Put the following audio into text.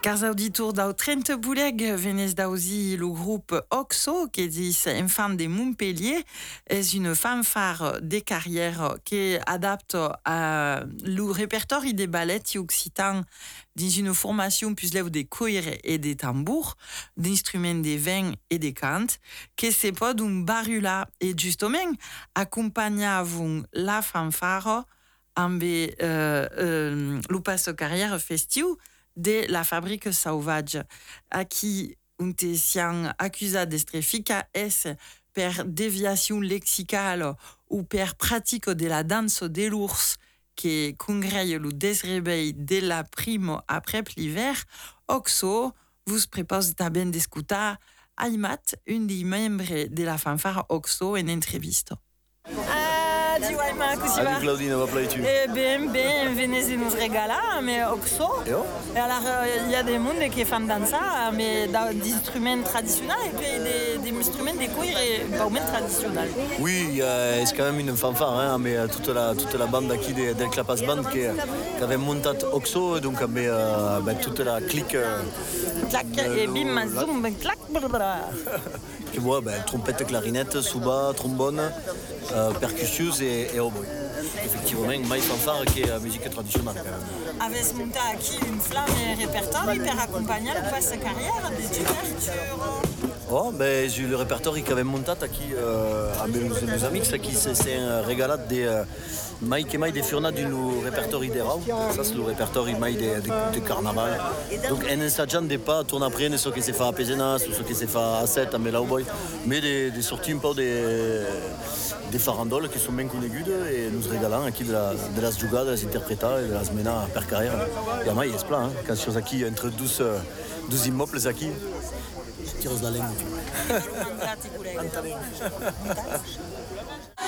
Cars auditors d'au 30 bouleg venez d'ausi le groupe OXO, qui dit Enfant de Montpellier, est une fanfare des carrières qui adapte à le répertoire des ballets occitans dans une formation plus lève des cuirs et des tambours, d'instruments des vins et des cantes, qui se peut d'un barula et justement accompagnavons la fanfare amb le passe carrière festiu de la fabrique sauvage, a qui un sian accusat d'estrefica es per déviation lexicale ou per pratique de la danse de l'ours qui congrèille le desreveil de la prime après l'hiver, OXO vous propose ben d'escutar Aymat, une des membres de la fanfare OXO en entrevista. Dis Aymat, comment va? Claudine, va plaitu. Ben, venez nous regalar, mais OXO. Et alors, il y a des mondes qui font danser, mais d'instruments traditionnels et puis des instruments de cuir et pas traditionnels. Oui, c'est quand même une fanfare, hein, mais toute la bande qui del Clapas Band qui avait monté OXO, donc toute la clique. Clac, et bim, zoom, clac, blablabla. Tu vois, trompette, clarinette, souba, trombone, percussion et hautboy. Effectivement, une fanfare qui est musique traditionnelle. Avez monté aquí une flamme et répertoire pour accompagner le passe carrière des ouvertures. Oh, j'ai le répertoire qui avait monté aquí avec nos amis qui c'est un régalat des mai des furnats du répertoire idéal. Ça c'est le répertoire de carnaval. Donc en enseignant des pas tourne après ce qui se fait à Pézenas ou ce qui se fait à 7 à Melauboy, mais des sorties un peu des farandoles qui sont bien connues et nous régalons aquí de las jugadas, des interprétats et de las menas per carrière. Et à mai c'est plein, quand je suis aquí entre 12 immeubles aquí. Tiros la lengua.